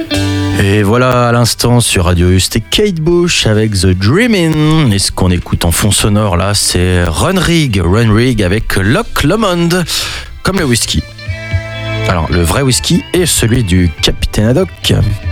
Et voilà, à l'instant sur Radio U, c'était Kate Bush avec The Dreamin'. Et ce qu'on écoute en fond sonore là, c'est Run Rig avec Loch Lomond, comme le whisky. Alors, le vrai whisky est celui du Capitaine Haddock.